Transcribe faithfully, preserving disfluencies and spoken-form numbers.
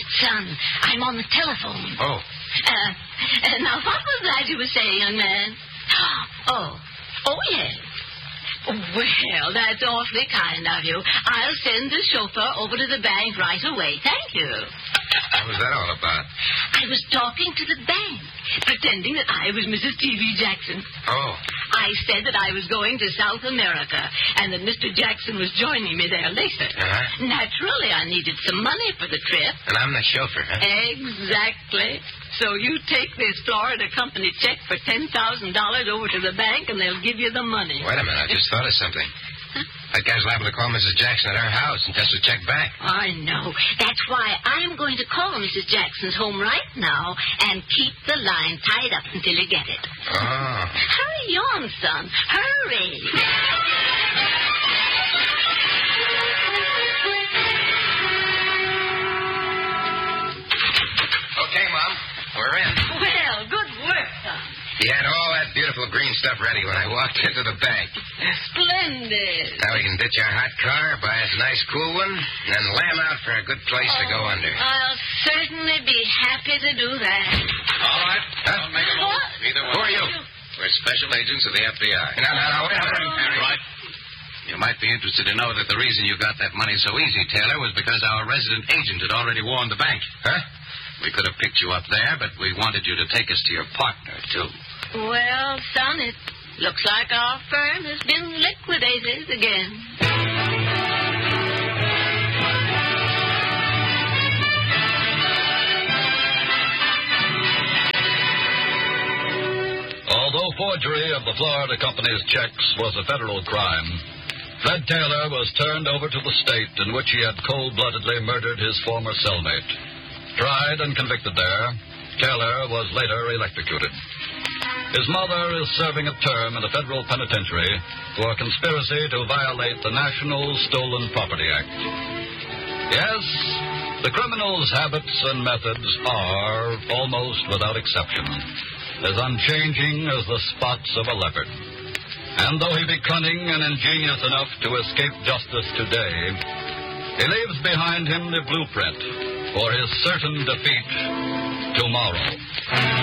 Son, I'm on the telephone. Oh. Uh, uh, now, what was that you were saying, young man? Oh. Oh, yes. Well, that's awfully kind of you. I'll send the chauffeur over to the bank right away. Thank you. What was that all about? I was talking to the bank, pretending that I was Missus T V Jackson. Oh. I said that I was going to South America and that Mister Jackson was joining me there later. Uh-huh. Naturally, I needed some money for the trip. And I'm the chauffeur, huh? Exactly. So you take this Florida company check for ten thousand dollars over to the bank and they'll give you the money. Wait a minute, I just thought of something. Huh? That guy's liable to call Missus Jackson at her house and just to check back. I know. That's why I'm going to call Missus Jackson's home right now and keep the line tied up until you get it. Oh. Hurry on, son. Hurry. Okay, Mom. We're in. Well, good work, son. He had all that beautiful green stuff ready when I walked into the bank. Splendid. Now we can ditch our hot car, buy us a nice cool one, and then lamb out for a good place oh, to go under. I'll certainly be happy to do that. All right. Huh? Don't make a move. What? Either one. Who are you? We're special agents of the F B I. No, no, no, wait a minute. Right. You might be interested to know that the reason you got that money so easy, Taylor, was because our resident agent had already warned the bank. Huh? We could have picked you up there, but we wanted you to take us to your partner, too. Well, son, it looks like our firm has been liquidated again. Although forgery of the Florida company's checks was a federal crime, Fred Taylor was turned over to the state in which he had cold-bloodedly murdered his former cellmate. Tried and convicted there, Taylor was later electrocuted. His mother is serving a term in a federal penitentiary for conspiracy to violate the National Stolen Property Act. Yes, the criminal's habits and methods are, almost without exception, as unchanging as the spots of a leopard. And though he be cunning and ingenious enough to escape justice today, he leaves behind him the blueprint for his certain defeat tomorrow.